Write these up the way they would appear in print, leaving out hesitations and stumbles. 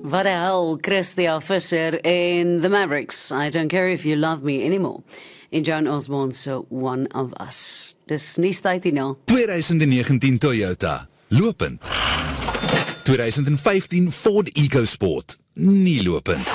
Wat de hel, Christia Visser en The Mavericks. I don't care if you love me anymore. En Joan Osborne so One of Us. Dis nie tyd hier nou. 2019 Toyota, lopend. 2015 Ford EcoSport, nie lopend.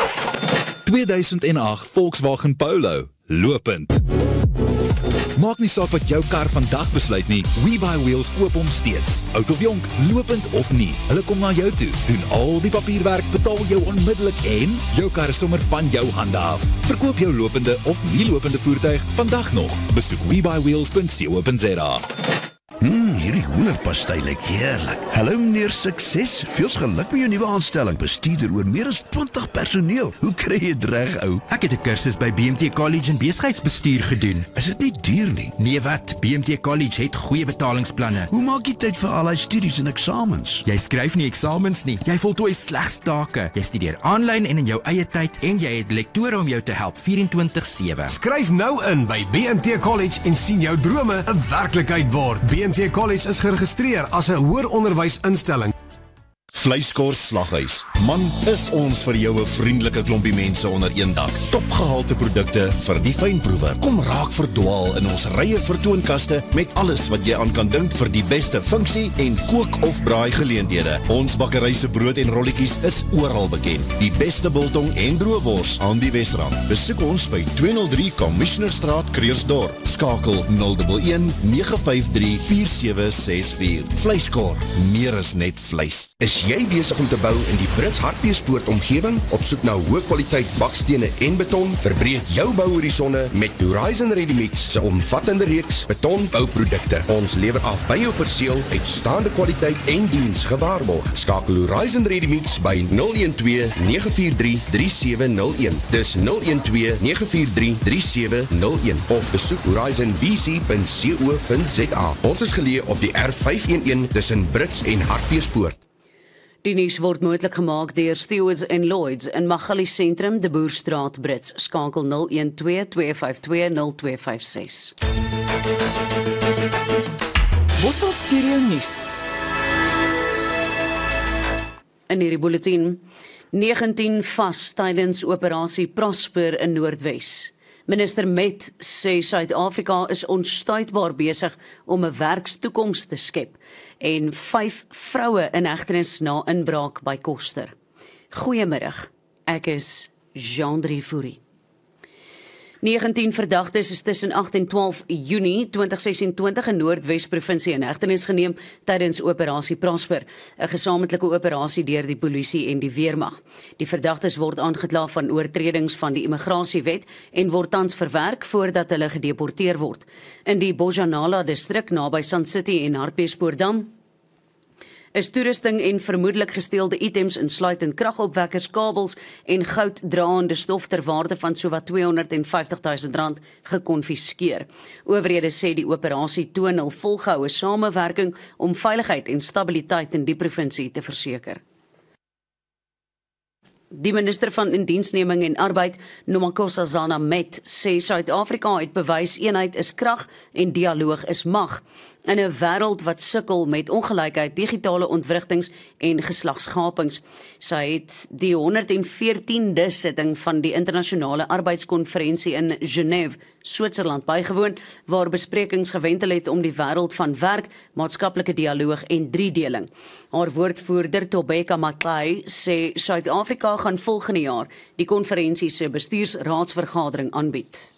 2008 Volkswagen Polo, lopend. Maak nie saak wat jou kar vandag besluit nie, WeBuyWheels koop hom steeds. Oud of jonk, lopend of nie, hulle kom na jou toe, doen al die papierwerk, betaal jou onmiddellik en jou kar is sommer van jou hande af. Verkoop jou lopende of nie lopende voertuig vandag nog. Besoek WeBuyWheels.co.za. Hierdie hoenderpastei lyk heerlik. Hallo meneer Sukses, veels geluk met jou nuwe aanstelling. Bestuurder oor meer as 20 personeel. Hoe kry jy dit reg, ou? Ek het 'n kursus by BMT College in besigheidsbestuur gedoen. Is dit nie duur nie? Nee wat, BMT College het goeie betalingsplanne. Hoe maak jy tyd vir al die studies en eksamens? Jy skryf nie eksamens nie. Jy voltooi slegs take. Jy studeer aanlyn en in jou eie tyd en jy het lektore om jou te help 24/7. Skryf nou in by BMT College en sien jou drome 'n werklikheid word. BMT College is geregistreer as 'n hoër onderwysinstelling. Vleiskors Slaghuis. Man, is ons vir jou 'n vriendelike klompie mense onder een dak. Topgehalte produkte vir die fynproewer. Kom raak verdwaal in ons rye vertoonkaste met alles wat jy aan kan dink vir die beste funksie en kook of braai geleenthede. Ons bakkery se brood en rolletjies is oral bekend. Die beste biltong en droëwors aan die Wesrand. Besoek ons by 203 Commissionerstraat, Kreersdorp. Skakel 011 953 4764. Vleiskor, meer is net vleis. Is jy besig om te bou in die Brits Hartbeespoort omgewing? Op soek na hoë kwaliteit bakstene en beton? Verbreek jou bouhorisonne met Horizon Ready Mix se omvattende reeks betonbouprodukte. Ons lewer af by jou perseel uitstaande kwaliteit en diens gewaarborg. Skakel Horizon Ready Mix by 012 943 3701. Dis 012 943 3701 of besoek horizonbc.co.za. Ons is geleë op die R511 tussen Brits en Hartbeespoort. Die nuus word moontlik gemaak deur Stewards & Lloyds in Magalies Sentrum, De Boerstraat, Brits. Skakel 012 252 0256. Bosveld Stereo Nuus. In hierdie bulletin, 19 vas tydens operasie Prosper in Noordwes. Minister Met sê Suid-Afrika is onstuitbaar besig om 'n werkstoekoms te skep en 5 vroue in hegtenis na inbraak by Koster. Goeiemiddag, ek is Jean-Drie Fourie. 19 verdagtes is tussen 8 en 12 Junie 2026 in Noordwes-provinsie in hegtenis geneem tydens operasie Prosper, 'n gesamentlike operasie deur die polisie en die weermag. Die verdagtes word aangekla van oortredings van die immigrasiewet en word tans verwerk voordat hulle gedeporteer word. In die Bojanala distrik naby Sun City en Hartbeespoortdam is toerusting en vermoedelik gesteelde items insluitend kragopwekkers, kabels en gouddraande stof ter waarde van sowat R250 000 gekonfiskeer. Owerhede sê die operasie toon hul volgehoue samewerking om veiligheid en stabiliteit in die provinsie te verseker. Die minister van Indiensneming en Arbeid, Nomakosazana Met, sê Suid-Afrika het bewys eenheid is krag en dialoog is mag. In 'n wêreld wat sukkel met ongelykheid, digitale ontwrigtings en geslagsgapings. Sy het die 114de sitting van die internasionale arbeidskonferensie in Genève, Switserland bygewoon, waar besprekings gewentel het om die wêreld van werk, maatskaplike dialoog en driedeling. Haar woordvoerder Tobeka Matlai sê Suid-Afrika gaan volgende jaar die konferensie se bestuursraadsvergadering aanbied.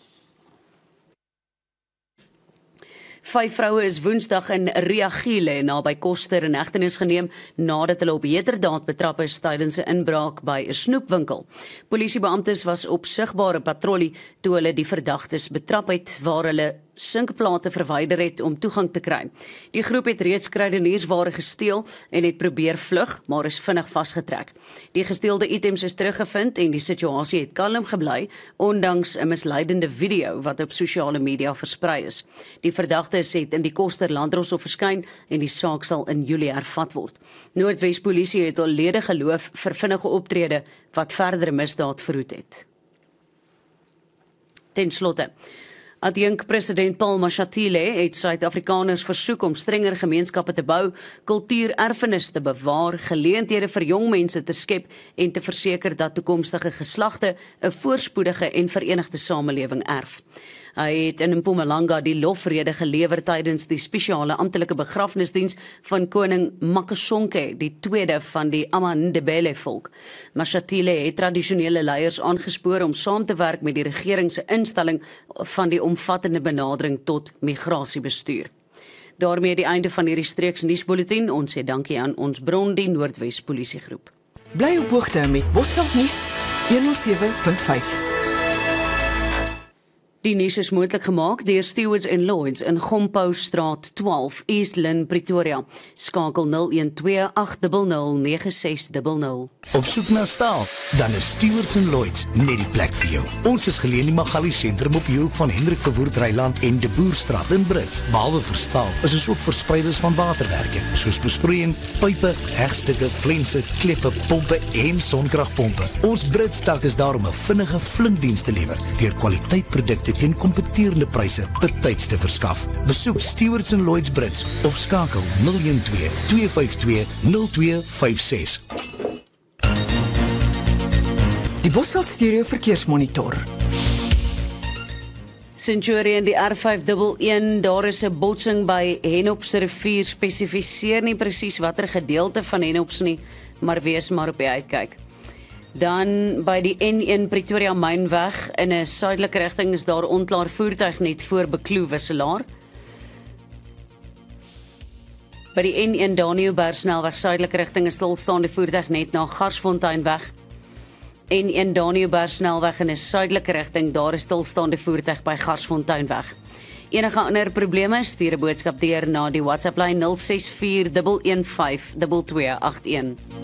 5 vroue is Woensdag in Reagile naby Koster in hegtenis geneem nadat hulle op heterdaad betrap is tydens 'n inbraak by 'n snoepwinkel. Polisiebeamptes was op sigbare patrollie toe hulle die verdagtes betrap het waar hulle sinkplate verwyder het om toegang te kry. Die groep het reeds kruideniersware gesteel en het probeer vlug, maar is vinnig vasgetrek. Die gesteelde items is teruggevind en die situasie het kalm gebly, ondanks 'n misleidende video wat op sosiale media versprei is. Die verdagtes het in die Koster Landdroshof verskyn en die saak sal in Julie hervat word. Noordwes Polisie het al lede geloof vir vinnige optrede wat verdere misdaad verhoed het. Ten slotte, Adjunk-president Paul Mashatile het Suid-Afrikaners versoek om strenger gemeenskappe te bou, kultuurerfenis te bewaar, geleenthede vir jong mense te skep en te verseker dat toekomstige geslagte 'n voorspoedige en verenigde samelewing erf. Hy het in Mpumalanga die lofrede gelewer tydens die spesiale amptelike begrafnisdiens van koning Makasonke, die tweede van die Amandebele volk. Mashatile het tradisionele leiers aangespoor om saam te werk met die regering se instelling van die omvattende benadering tot migrasiebestuur. Daarmee die einde van hierdie streeks nuusbulletin. Ons sê dankie aan ons bron, die Noordwes Polisiegroep. Bly op hoogte met Bosveld nuus 107.5. Die nuus is moontlik gemaak deur Stewards & Lloyds in Gompo Straat 12, East Lynn, Pretoria. Skakel 012-800-9600. Op soek na staal? Dan is Stewards & Lloyds net die plek vir jou. Ons is geleë in die Magali sentrum op die hoek van Hendrik Verwoerd Ryland en De Boerstraat in Brits. Behalwe vir staal is ons ook verspreiders van waterwerke, soos besproeiing, pype, hegstukke, flense, kleppe, pompe en sonkragpompe. Ons Brits tak is daar om 'n vinnige flinkdiens te lewer deur kwaliteitprodukte teen kompeterende pryse betyds te verskaf. Besoek Stewards & Lloyds Brits of skakel 012-252-0256. Die Bosveld Stereo Verkeersmonitor. Centurion die R511, daar is 'n botsing by Henopsrivier, spesifiseer nie presies watter gedeelte van Henops nie, maar wees maar op die uitkyk. Dan by die N1 Pretoria Mynweg in 'n suidelike rigting is daar onklaar voertuig net voor Bekloo Wisselaar. By die N1 Daniëlberg snelweg suidelike rigting is stilstaande voertuig net na Garsfonteinweg. N1 Daniëlberg snelweg in 'n suidelike rigting, daar is stilstaande voertuig by Garsfonteinweg. Enige ander probleme, stuur 'n boodskap deur na die WhatsApp lyn 064 115 2281.